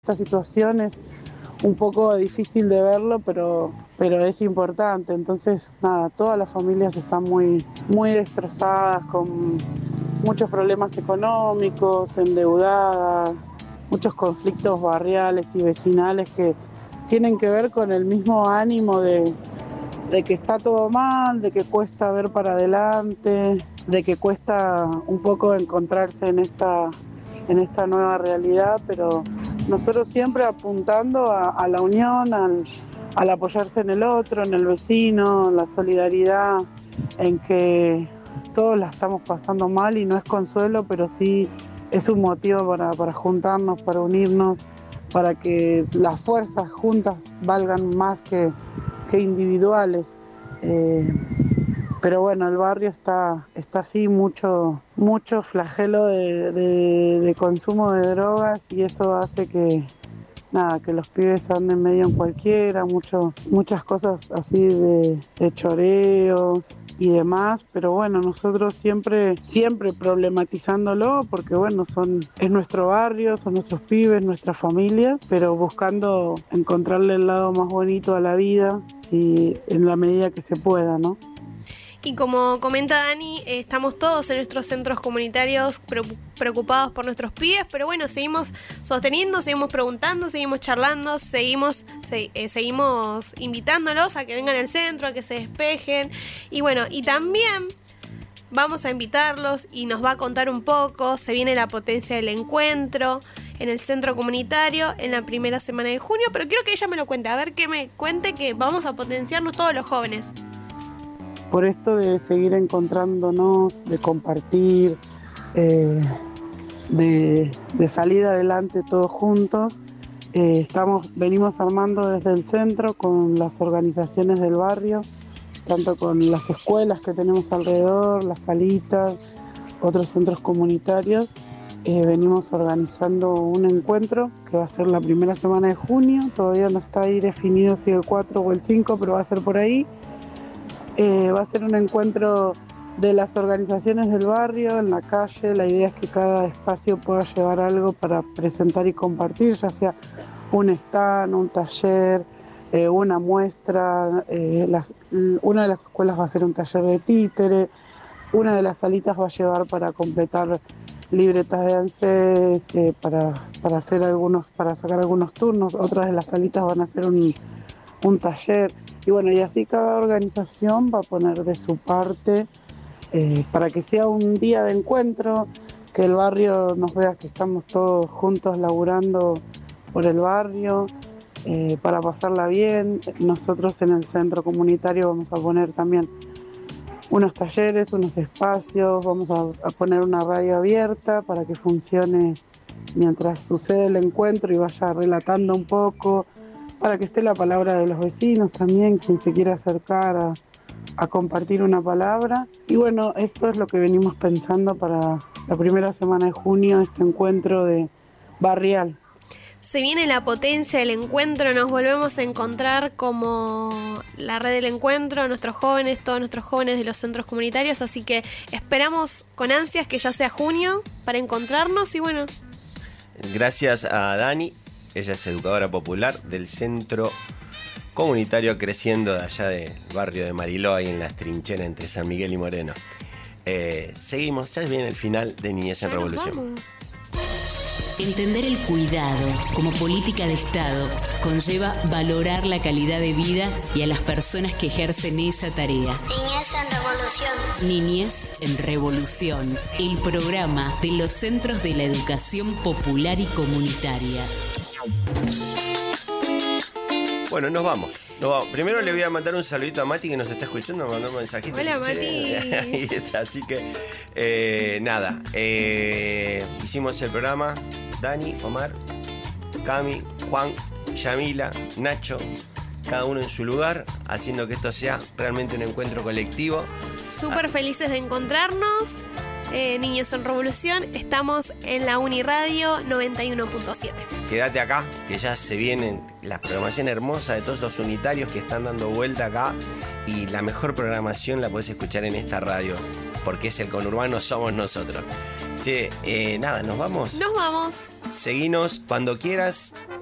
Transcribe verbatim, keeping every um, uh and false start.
esta situación es un poco difícil de verlo, pero, pero es importante. Entonces, nada, todas las familias están muy, muy destrozadas, con muchos problemas económicos, endeudadas, muchos conflictos barriales y vecinales que tienen que ver con el mismo ánimo de, de que está todo mal, de que cuesta ver para adelante, de que cuesta un poco encontrarse en esta, en esta nueva realidad, pero nosotros siempre apuntando a, a la unión, al, al apoyarse en el otro, en el vecino, la solidaridad, en que todos la estamos pasando mal y no es consuelo, pero sí es un motivo para, para juntarnos, para unirnos, para que las fuerzas juntas valgan más que, que individuales. Eh, pero bueno, el barrio está, está así, mucho, mucho flagelo de, de, de consumo de drogas, y eso hace que, nada, que los pibes anden medio en cualquiera, mucho, muchas cosas así de, de choreos y demás, pero bueno, nosotros siempre, siempre problematizándolo, porque bueno, son, es nuestro barrio, son nuestros pibes, nuestra familia, pero buscando encontrarle el lado más bonito a la vida, si, en la medida que se pueda, ¿no? Y como comenta Dani, eh, estamos todos en nuestros centros comunitarios pre- preocupados por nuestros pibes, pero bueno, seguimos sosteniendo, seguimos preguntando, seguimos charlando, seguimos, se, eh, seguimos invitándolos a que vengan al centro, a que se despejen. Y bueno, y también vamos a invitarlos y nos va a contar un poco, se viene la potencia del encuentro en el centro comunitario en la primera semana de junio, pero quiero que ella me lo cuente, a ver que me cuente que vamos a potenciarnos todos los jóvenes. Por esto de seguir encontrándonos, de compartir, eh, de, de salir adelante todos juntos, eh, estamos, venimos armando desde el centro con las organizaciones del barrio, tanto con las escuelas que tenemos alrededor, las salitas, otros centros comunitarios. Eh, venimos organizando un encuentro que va a ser la primera semana de junio, todavía no está ahí definido si el cuatro o el cinco, pero va a ser por ahí. Eh, va a ser un encuentro de las organizaciones del barrio, en la calle. La idea es que cada espacio pueda llevar algo para presentar y compartir, ya sea un stand, un taller, eh, una muestra. Eh, las, una de las escuelas va a ser un taller de títere, una de las salitas va a llevar para completar libretas de ANSES, eh, para, para, hacer algunos, para sacar algunos turnos. Otras de las salitas van a hacer un, un taller. Y bueno, y así cada organización va a poner de su parte eh, para que sea un día de encuentro, que el barrio nos vea que estamos todos juntos laburando por el barrio, eh, para pasarla bien. Nosotros en el centro comunitario vamos a poner también unos talleres, unos espacios, vamos a, a poner una radio abierta para que funcione mientras sucede el encuentro y vaya relatando un poco, para que esté la palabra de los vecinos también, quien se quiera acercar a, a compartir una palabra. Y bueno, esto es lo que venimos pensando para la primera semana de junio, este encuentro de barrial. Se viene la potencia del encuentro, nos volvemos a encontrar como la red del encuentro, nuestros jóvenes, todos nuestros jóvenes de los centros comunitarios, así que esperamos con ansias que ya sea junio para encontrarnos y bueno. Gracias a Dani. Ella es educadora popular del Centro Comunitario Creciendo de allá del barrio de Mariló, ahí en las trincheras entre San Miguel y Moreno. Eh, seguimos, ya viene el final de Niñez en Revolución. Entender el cuidado como política de Estado conlleva valorar la calidad de vida y a las personas que ejercen esa tarea. Niñez en Revolución. Niñez en Revolución, el programa de los centros de la educación popular y comunitaria. Bueno, nos vamos. nos vamos. Primero le voy a mandar un saludito a Mati que nos está escuchando, me mandó un mensajito. Hola, Mati. Ahí está, así que eh, nada, eh, hicimos el programa, Dani, Omar, Cami, Juan, Yamila, Nacho, cada uno en su lugar, haciendo que esto sea realmente un encuentro colectivo. Súper felices de encontrarnos. Eh, Niñez en Revolución, estamos en la Uniradio noventa y uno punto siete. Quédate acá, que ya se vienen las programaciones hermosas de todos los unitarios que están dando vuelta acá, y la mejor programación la podés escuchar en esta radio, porque es el conurbano, somos nosotros. Che, eh, nada, ¿nos vamos? Nos vamos. Seguinos cuando quieras